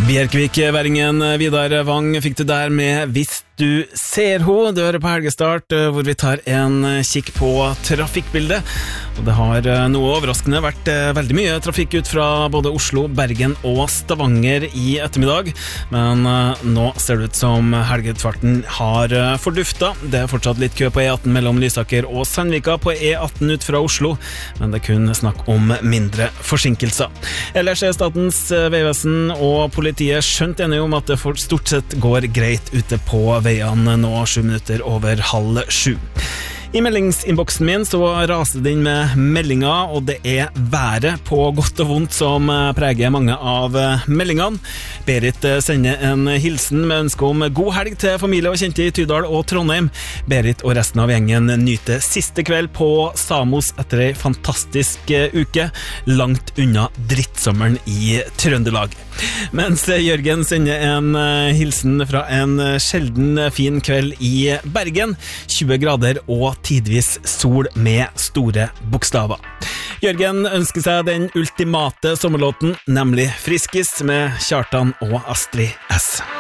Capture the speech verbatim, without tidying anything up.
Bjerkvik-væringen Vidar Wang fikk du der med Hvis du ser ho. Du hører på Helgestart, hvor vi tar en kikk på trafikkbildet. Og det har noe overraskende vært veldig mye trafikk ut fra både Oslo, Bergen og Stavanger i ettermiddag. Men nå ser det ut som helgeutfarten har fordufta. Det er fortsatt litt kø på E atten mellom Lysaker og Sandvika på E atten ut fra Oslo, men det er kun snakk om mindre forsinkelser. Ellers er Statens vegvesen og politiet skjønt enige om at det for stort sett går greit ute på veiene nå sju minutter over halv sju. I meldingsinnboksen min så raser det inn med meldinger, og det er været på godt og vondt som preger mange av meldingene. Berit sender en hilsen med ønske om god helg til familie og kjente i Tydal og Trondheim. Berit og resten av gjengen nyter siste kveld på Samos etter en fantastisk uke, langt unna drittsommeren i Trøndelag. Mens Jørgen sender en hilsen fra en sjelden fin kveld i Bergen, tjue grader og tidvis sol med store bokstaver. Jørgen ønsker seg den ultimate sommerlåten, nemlig Friskis med Kjartan og Astrid S.